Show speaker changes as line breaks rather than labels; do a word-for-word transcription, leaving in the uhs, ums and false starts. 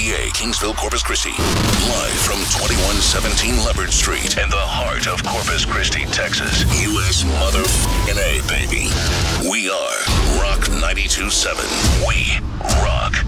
P A, Kingsville, Corpus Christi. Live from twenty-one seventeen Leopard Street in the heart of Corpus Christi, Texas. U S motherfucking A, baby. We are Rock ninety-two point seven. We rock.